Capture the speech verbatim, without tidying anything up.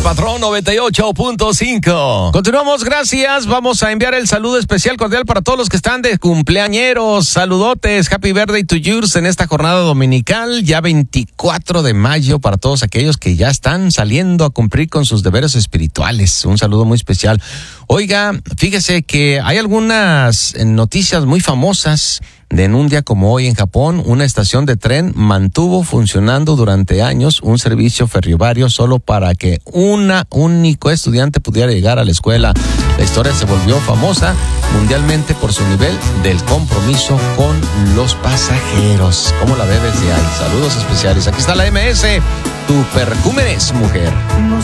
El Patrón noventa y ocho punto cinco. Continuamos, gracias. Vamos a enviar el saludo especial cordial para todos los que están de cumpleañeros. Saludotes, happy birthday to yours en esta jornada dominical, ya veinticuatro de mayo, para todos aquellos que ya están saliendo a cumplir con sus deberes espirituales. Un saludo muy especial. Oiga, fíjese que hay algunas noticias muy famosas. De en un día como hoy en Japón, una estación de tren mantuvo funcionando durante años un servicio ferroviario solo para que un único estudiante pudiera llegar a la escuela. La historia se volvió famosa mundialmente por su nivel del compromiso con los pasajeros. ¿Cómo la ve desde ahí? Saludos especiales. Aquí está la M S, tu perfume es mujer.